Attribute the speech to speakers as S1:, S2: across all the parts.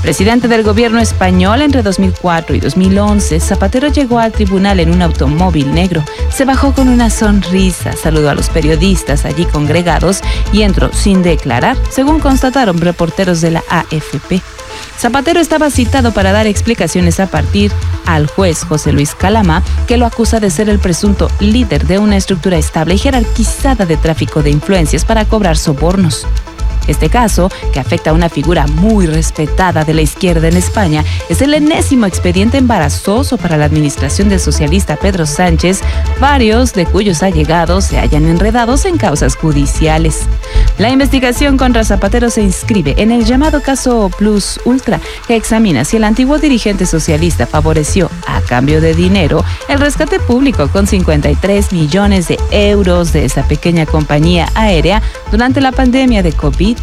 S1: Presidente del gobierno español entre 2004 y 2011, Zapatero llegó al tribunal en un automóvil negro. Se bajó con una sonrisa, saludó a los periodistas allí congregados y entró sin declarar, según constataron reporteros de la AFP. Zapatero estaba citado para dar explicaciones a partir al juez José Luis Calama, que lo acusa de ser el presunto líder de una estructura estable y jerarquizada de tráfico de influencias para cobrar sobornos. Este caso, que afecta a una figura muy respetada de la izquierda en España, es el enésimo expediente embarazoso para la administración del socialista Pedro Sánchez, varios de cuyos allegados se hallan enredados en causas judiciales. La investigación contra Zapatero se inscribe en el llamado caso Plus Ultra, que examina si el antiguo dirigente socialista favoreció, a cambio de dinero, el rescate público con 53 millones de euros de esa pequeña compañía aérea durante la pandemia de COVID-19.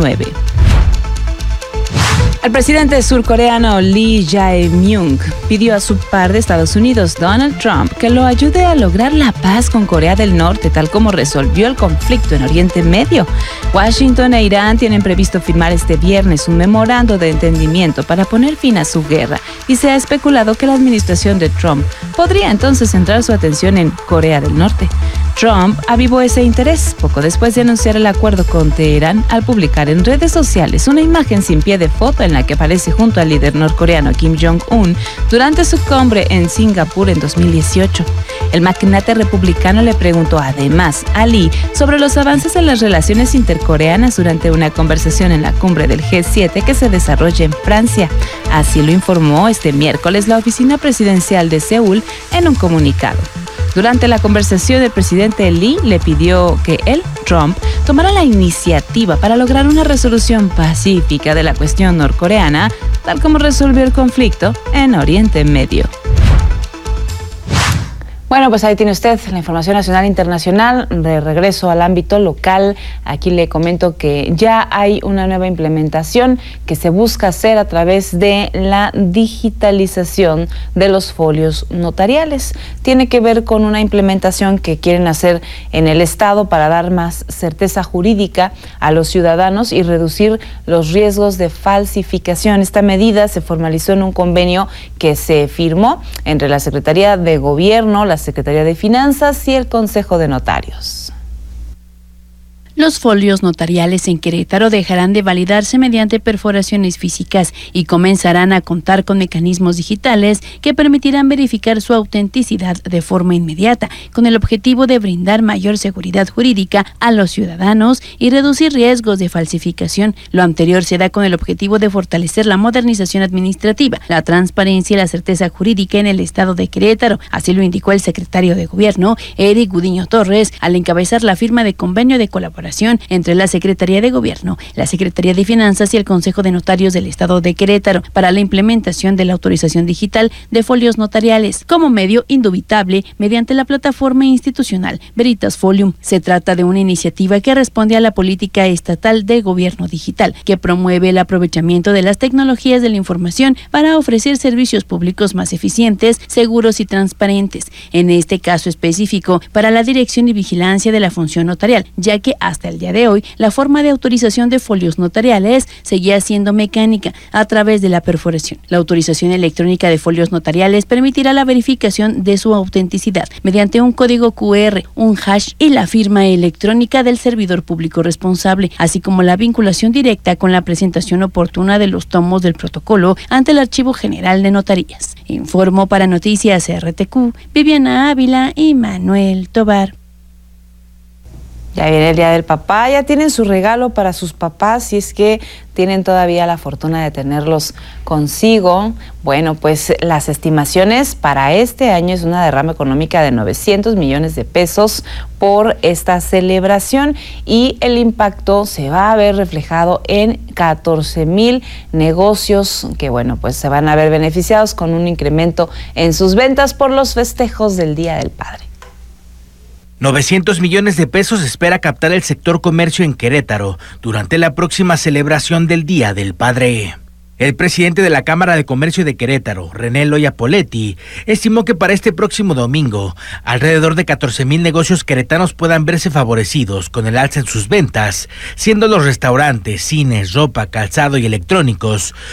S1: El presidente surcoreano Lee Jae-myung pidió a su par de Estados Unidos, Donald Trump, que lo ayude a lograr la paz con Corea del Norte, tal como resolvió el conflicto en Oriente Medio. Washington e Irán tienen previsto firmar este viernes un memorando de entendimiento para poner fin a su guerra, y se ha especulado que la administración de Trump podría entonces centrar su atención en Corea del Norte. Trump avivó ese interés poco después de anunciar el acuerdo con Teherán al publicar en redes sociales una imagen sin pie de foto en la que aparece junto al líder norcoreano Kim Jong-un durante su cumbre en Singapur en 2018. El magnate republicano le preguntó además a Lee sobre los avances en las relaciones intercoreanas durante una conversación en la cumbre del G7 que se desarrolla en Francia. Así lo informó este miércoles la oficina presidencial de Seúl en un comunicado. Durante la conversación, el presidente Lee le pidió que él, Trump, tomara la iniciativa para lograr una resolución pacífica de la cuestión norcoreana, tal como resolvió el conflicto en Oriente Medio. Bueno, pues ahí tiene usted la información nacional e internacional. De regreso al ámbito local, aquí le comento que ya hay una nueva implementación que se busca hacer a través de la digitalización de los folios notariales. Tiene que ver con una implementación que quieren hacer en el Estado para dar más certeza jurídica a los ciudadanos y reducir los riesgos de falsificación. Esta medida se formalizó en un convenio que se firmó entre la Secretaría de Gobierno, la Secretaría de Finanzas y el Consejo de Notarios.
S2: Los folios notariales en Querétaro dejarán de validarse mediante perforaciones físicas y comenzarán a contar con mecanismos digitales que permitirán verificar su autenticidad de forma inmediata, con el objetivo de brindar mayor seguridad jurídica a los ciudadanos y reducir riesgos de falsificación. Lo anterior se da con el objetivo de fortalecer la modernización administrativa, la transparencia y la certeza jurídica en el estado de Querétaro. Así lo indicó el secretario de Gobierno, Eric Gudiño Torres, al encabezar la firma de convenio de colaboración entre la Secretaría de Gobierno, la Secretaría de Finanzas y el Consejo de Notarios del Estado de Querétaro para la implementación de la autorización digital de folios notariales como medio indubitable mediante la plataforma institucional Veritas Folium. Se trata de una iniciativa que responde a la política estatal de gobierno digital, que promueve el aprovechamiento de las tecnologías de la información para ofrecer servicios públicos más eficientes, seguros y transparentes. En este caso específico, para la dirección y vigilancia de la función notarial, ya que hasta el día de hoy, la forma de autorización de folios notariales seguía siendo mecánica a través de la perforación. La autorización electrónica de folios notariales permitirá la verificación de su autenticidad mediante un código QR, un hash y la firma electrónica del servidor público responsable, así como la vinculación directa con la presentación oportuna de los tomos del protocolo ante el Archivo General de Notarías. Informó para Noticias RTQ, Viviana Ávila y Manuel Tobar.
S1: Ya viene el Día del Papá, ya tienen su regalo para sus papás, si es que tienen todavía la fortuna de tenerlos consigo. Bueno, pues las estimaciones para este año es una derrama económica de 900 millones de pesos por esta celebración y el impacto se va a ver reflejado en 14,000 negocios que, bueno, pues se van a ver beneficiados con un incremento en sus ventas por los festejos del Día del Padre.
S3: 900 millones de pesos espera captar el sector comercio en Querétaro durante la próxima celebración del Día del Padre. El presidente de la Cámara de Comercio de Querétaro, René Loya Poletti, estimó que para este próximo domingo, alrededor de 14,000 negocios queretanos puedan verse favorecidos con el alza en sus ventas, siendo los restaurantes, cines, ropa, calzado y electrónicos